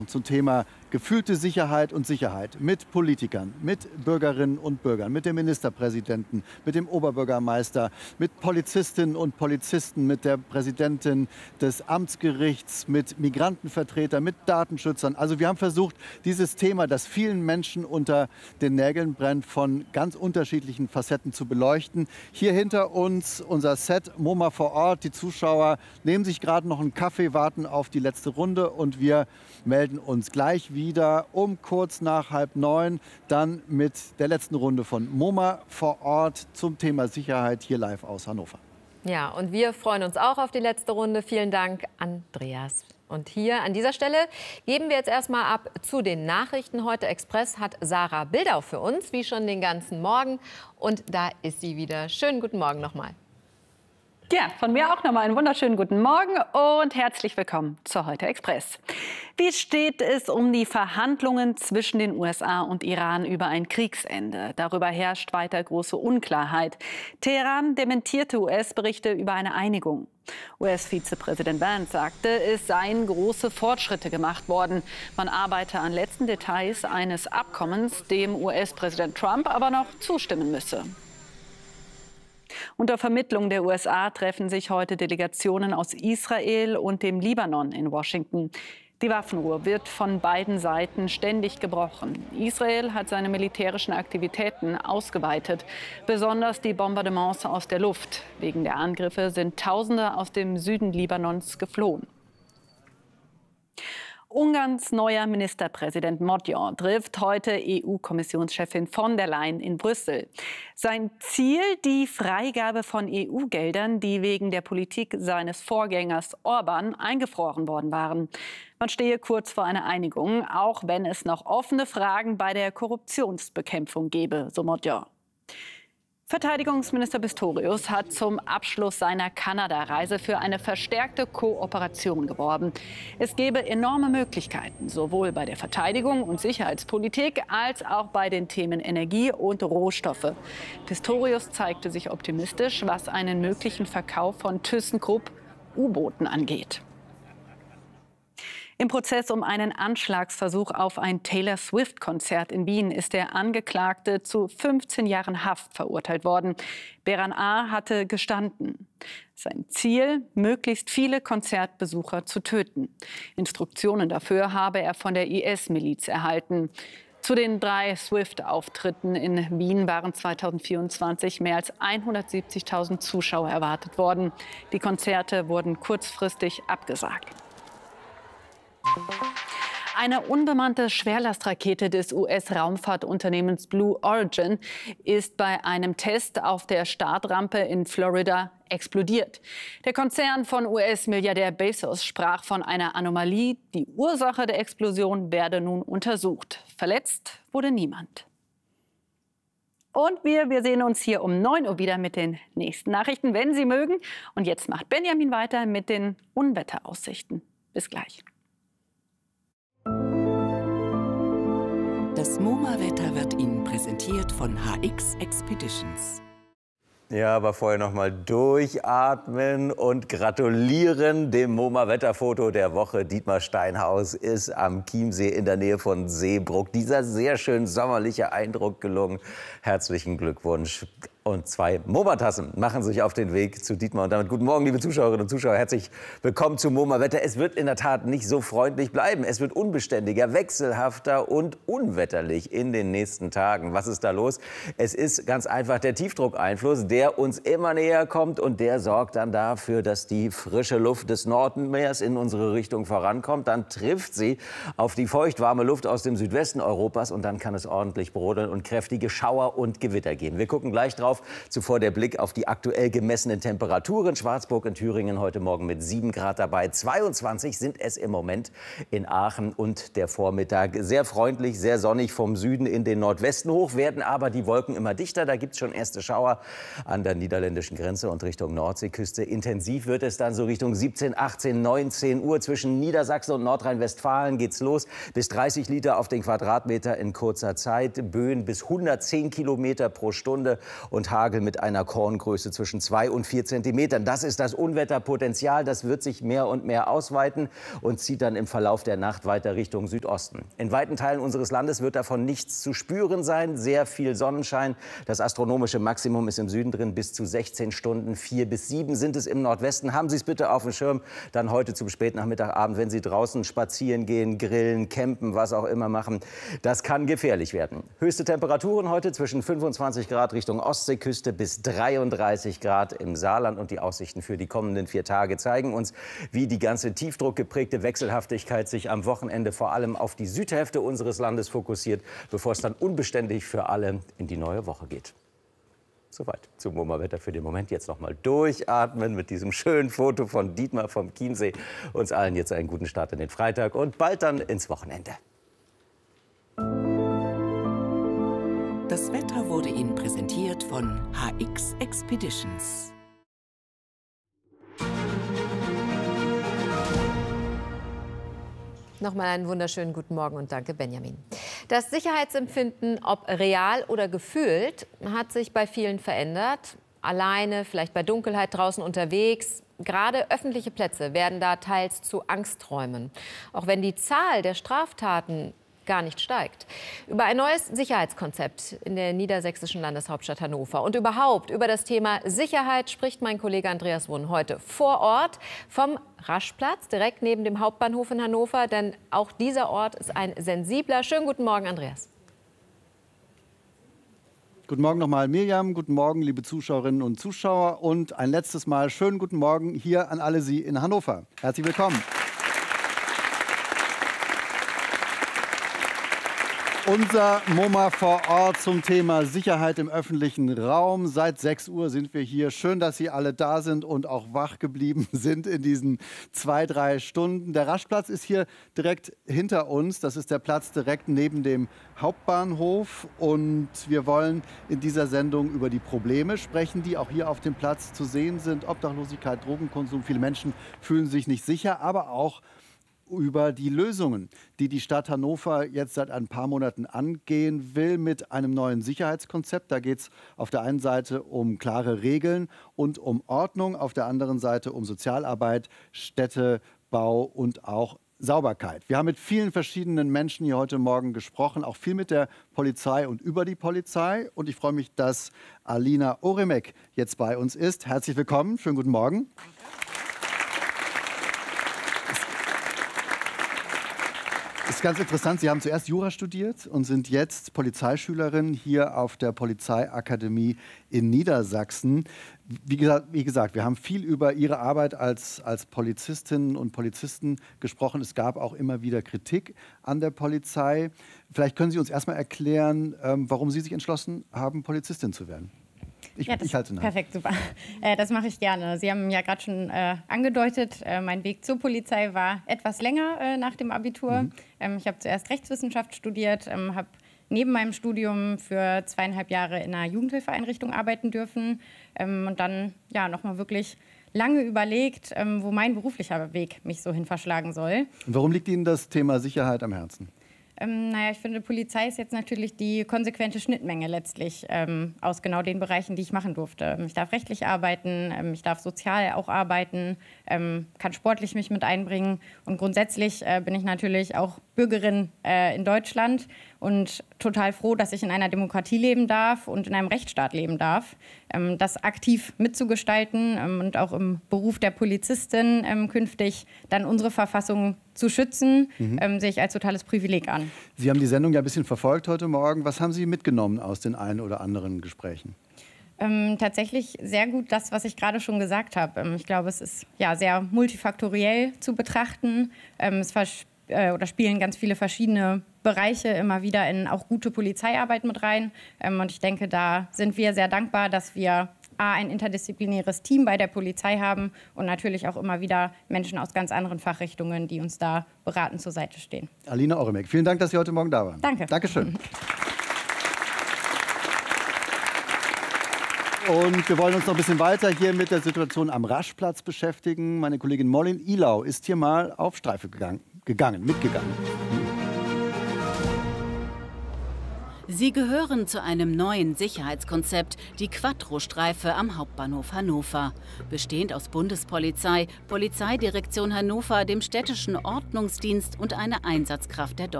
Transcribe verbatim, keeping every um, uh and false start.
Zum Thema gefühlte Sicherheit und Sicherheit mit Politikern, mit Bürgerinnen und Bürgern, mit dem Ministerpräsidenten, mit dem Oberbürgermeister, mit Polizistinnen und Polizisten, mit der Präsidentin des Amtsgerichts, mit Migrantenvertretern, mit Datenschützern. Also wir haben versucht, dieses Thema, das vielen Menschen unter den Nägeln brennt, von ganz unterschiedlichen Facetten zu beleuchten. Hier hinter uns unser Set, MoMA vor Ort. Die Zuschauer nehmen sich gerade noch einen Kaffee, warten auf die letzte Runde und wir melden uns gleich wieder um kurz nach halb neun, dann mit der letzten Runde von MoMA vor Ort zum Thema Sicherheit hier live aus Hannover. Ja, und wir freuen uns auch auf die letzte Runde. Vielen Dank, Andreas. Und hier an dieser Stelle geben wir jetzt erstmal ab zu den Nachrichten. Heute Express hat Sarah Bildau für uns, wie schon den ganzen Morgen. Und da ist sie wieder. Schönen guten Morgen nochmal. Ja, von mir auch nochmal einen wunderschönen guten Morgen und herzlich willkommen zur Heute Express. Wie steht es um die Verhandlungen zwischen den U S A und Iran über ein Kriegsende? Darüber herrscht weiter große Unklarheit. Teheran dementierte U S-Berichte über eine Einigung. U S-Vizepräsident Vance sagte, es seien große Fortschritte gemacht worden. Man arbeite an letzten Details eines Abkommens, dem U S-Präsident Trump aber noch zustimmen müsse. Unter Vermittlung der U S A treffen sich heute Delegationen aus Israel und dem Libanon in Washington. Die Waffenruhe wird von beiden Seiten ständig gebrochen. Israel hat seine militärischen Aktivitäten ausgeweitet, besonders die Bombardements aus der Luft. Wegen der Angriffe sind Tausende aus dem Süden Libanons geflohen. Ungarns neuer Ministerpräsident Magyar trifft heute E U-Kommissionschefin von der Leyen in Brüssel. Sein Ziel, die Freigabe von E U-Geldern, die wegen der Politik seines Vorgängers Orban eingefroren worden waren. Man stehe kurz vor einer Einigung, auch wenn es noch offene Fragen bei der Korruptionsbekämpfung gebe, so Magyar. Verteidigungsminister Pistorius hat zum Abschluss seiner Kanada-Reise für eine verstärkte Kooperation geworben. Es gebe enorme Möglichkeiten, sowohl bei der Verteidigung und Sicherheitspolitik als auch bei den Themen Energie und Rohstoffe. Pistorius zeigte sich optimistisch, was einen möglichen Verkauf von ThyssenKrupp U-Booten angeht. Im Prozess um einen Anschlagsversuch auf ein Taylor-Swift-Konzert in Wien ist der Angeklagte zu fünfzehn Jahren Haft verurteilt worden. Beran A. hatte gestanden. Sein Ziel, möglichst viele Konzertbesucher zu töten. Instruktionen dafür habe er von der I S-Miliz erhalten. Zu den drei Swift-Auftritten in Wien waren zweitausendvierundzwanzig mehr als hundertsiebzigtausend Zuschauer erwartet worden. Die Konzerte wurden kurzfristig abgesagt. Eine unbemannte Schwerlastrakete des U S-Raumfahrtunternehmens Blue Origin ist bei einem Test auf der Startrampe in Florida explodiert. Der Konzern von U S-Milliardär Bezos sprach von einer Anomalie. Die Ursache der Explosion werde nun untersucht. Verletzt wurde niemand. Und wir, wir sehen uns hier um neun Uhr wieder mit den nächsten Nachrichten, wenn Sie mögen. Und jetzt macht Benjamin weiter mit den Unwetteraussichten. Bis gleich. Das MoMA-Wetter wird Ihnen präsentiert von H X Expeditions. Ja, aber vorher noch mal durchatmen und gratulieren dem MoMA-Wetterfoto der Woche. Dietmar Steinhaus ist am Chiemsee in der Nähe von Seebrugg. Dieser sehr schön sommerliche Eindruck gelungen. Herzlichen Glückwunsch. Und zwei MoMA-Tassen machen sich auf den Weg zu Dietmar. Und damit guten Morgen, liebe Zuschauerinnen und Zuschauer. Herzlich willkommen zu MoMA-Wetter. Es wird in der Tat nicht so freundlich bleiben. Es wird unbeständiger, wechselhafter und unwetterlich in den nächsten Tagen. Was ist da los? Es ist ganz einfach der Tiefdruckeinfluss, der uns immer näher kommt. Und der sorgt dann dafür, dass die frische Luft des Nordmeers in unsere Richtung vorankommt. Dann trifft sie auf die feuchtwarme Luft aus dem Südwesten Europas. Und dann kann es ordentlich brodeln und kräftige Schauer und Gewitter geben. Wir gucken gleich drauf. Zuvor der Blick auf die aktuell gemessenen Temperaturen. Schwarzburg in Thüringen heute Morgen mit sieben Grad dabei. zweiundzwanzig sind es im Moment in Aachen und der Vormittag. Sehr freundlich, sehr sonnig vom Süden in den Nordwesten hoch, werden aber die Wolken immer dichter. Da gibt es schon erste Schauer an der niederländischen Grenze und Richtung Nordseeküste. Intensiv wird es dann so Richtung siebzehn, achtzehn, neunzehn Uhr. Zwischen Niedersachsen und Nordrhein-Westfalen geht's los. Bis dreißig Liter auf den Quadratmeter in kurzer Zeit. Böen bis hundertzehn Kilometer pro Stunde. Und und Hagel mit einer Korngröße zwischen zwei und vier Zentimetern. Das ist das Unwetterpotenzial. Das wird sich mehr und mehr ausweiten und zieht dann im Verlauf der Nacht weiter Richtung Südosten. In weiten Teilen unseres Landes wird davon nichts zu spüren sein. Sehr viel Sonnenschein. Das astronomische Maximum ist im Süden drin bis zu sechzehn Stunden. Vier bis sieben sind es im Nordwesten. Haben Sie es bitte auf dem Schirm. Dann heute zum Spätnachmittag, Abend, wenn Sie draußen spazieren gehen, grillen, campen, was auch immer machen. Das kann gefährlich werden. Höchste Temperaturen heute zwischen fünfundzwanzig Grad Richtung Ostseeküste bis dreiunddreißig Grad im Saarland. Und die Aussichten für die kommenden vier Tage zeigen uns, wie die ganze tiefdruckgeprägte Wechselhaftigkeit sich am Wochenende vor allem auf die Südhälfte unseres Landes fokussiert, bevor es dann unbeständig für alle in die neue Woche geht. Soweit zum WOMA-Wetter für den Moment. Jetzt noch mal durchatmen mit diesem schönen Foto von Dietmar vom Chiemsee. Uns allen jetzt einen guten Start in den Freitag und bald dann ins Wochenende. Das Wetter wurde Ihnen präsentiert von H X Expeditions. Nochmal einen wunderschönen guten Morgen und danke, Benjamin. Das Sicherheitsempfinden, ob real oder gefühlt, hat sich bei vielen verändert. Alleine, vielleicht bei Dunkelheit draußen unterwegs. Gerade öffentliche Plätze werden da teils zu Angsträumen. Auch wenn die Zahl der Straftaten gar nicht steigt. Über ein neues Sicherheitskonzept in der niedersächsischen Landeshauptstadt Hannover und überhaupt über das Thema Sicherheit spricht mein Kollege Andreas Wunn heute vor Ort vom Raschplatz, direkt neben dem Hauptbahnhof in Hannover. Denn auch dieser Ort ist ein sensibler. Schönen guten Morgen, Andreas. Guten Morgen nochmal, Mirjam. Guten Morgen, liebe Zuschauerinnen und Zuschauer. Und ein letztes Mal schönen guten Morgen hier an alle Sie in Hannover. Herzlich willkommen. Unser MoMA vor Ort zum Thema Sicherheit im öffentlichen Raum. Seit sechs Uhr sind wir hier. Schön, dass Sie alle da sind und auch wach geblieben sind in diesen zwei, drei Stunden. Der Raschplatz ist hier direkt hinter uns. Das ist der Platz direkt neben dem Hauptbahnhof. Und wir wollen in dieser Sendung über die Probleme sprechen, die auch hier auf dem Platz zu sehen sind. Obdachlosigkeit, Drogenkonsum. Viele Menschen fühlen sich nicht sicher, aber auch über die Lösungen, die die Stadt Hannover jetzt seit ein paar Monaten angehen will mit einem neuen Sicherheitskonzept. Da geht es auf der einen Seite um klare Regeln und um Ordnung, auf der anderen Seite um Sozialarbeit, Städtebau und auch Sauberkeit. Wir haben mit vielen verschiedenen Menschen hier heute Morgen gesprochen, auch viel mit der Polizei und über die Polizei. Und ich freue mich, dass Alina Oremek jetzt bei uns ist. Herzlich willkommen, schönen guten Morgen. Das ist ganz interessant. Sie haben zuerst Jura studiert und sind jetzt Polizeischülerin hier auf der Polizeiakademie in Niedersachsen. Wie gesagt, wie gesagt, wir haben viel über Ihre Arbeit als, als Polizistinnen und Polizisten gesprochen. Es gab auch immer wieder Kritik an der Polizei. Vielleicht können Sie uns erst mal erklären, warum Sie sich entschlossen haben, Polizistin zu werden. Ich, ja, das, ich halte nach. Perfekt, super. Äh, das mache ich gerne. Sie haben ja gerade schon äh, angedeutet, äh, mein Weg zur Polizei war etwas länger äh, nach dem Abitur. Mhm. Ähm, ich habe zuerst Rechtswissenschaft studiert, ähm, habe neben meinem Studium für zweieinhalb Jahre in einer Jugendhilfeeinrichtung arbeiten dürfen ähm, und dann ja, noch mal wirklich lange überlegt, ähm, wo mein beruflicher Weg mich so hin verschlagen soll. Und warum liegt Ihnen das Thema Sicherheit am Herzen? Ähm, naja, ich finde, Polizei ist jetzt natürlich die konsequente Schnittmenge letztlich ähm, aus genau den Bereichen, die ich machen durfte. Ich darf rechtlich arbeiten, ähm, ich darf sozial auch arbeiten, ähm, kann sportlich mich mit einbringen. Und grundsätzlich äh, bin ich natürlich auch Bürgerin äh, in Deutschland und total froh, dass ich in einer Demokratie leben darf und in einem Rechtsstaat leben darf. Ähm, das aktiv mitzugestalten ähm, und auch im Beruf der Polizistin ähm, künftig dann unsere Verfassung zu schützen, mhm. ähm, sehe ich als totales Privileg an. Sie haben die Sendung ja ein bisschen verfolgt heute Morgen. Was haben Sie mitgenommen aus den ein oder anderen Gesprächen? Ähm, tatsächlich sehr gut das, was ich gerade schon gesagt habe. Ähm, ich glaube, es ist ja sehr multifaktoriell zu betrachten. Ähm, es äh, oder spielen ganz viele verschiedene Bereiche immer wieder in auch gute Polizeiarbeit mit rein. Ähm, und ich denke, da sind wir sehr dankbar, dass wir A, ein interdisziplinäres Team bei der Polizei haben und natürlich auch immer wieder Menschen aus ganz anderen Fachrichtungen, die uns da beratend zur Seite stehen. Alina Oremek, vielen Dank, dass Sie heute Morgen da waren. Danke. Dankeschön. Und wir wollen uns noch ein bisschen weiter hier mit der Situation am Raschplatz beschäftigen. Meine Kollegin Mollin Ilau ist hier mal auf Streife gegangen, gegangen mitgegangen. Sie gehören zu einem neuen Sicherheitskonzept, die Quattro-Streife am Hauptbahnhof Hannover. Bestehend aus Bundespolizei, Polizeidirektion Hannover, dem städtischen Ordnungsdienst und einer Einsatzkraft der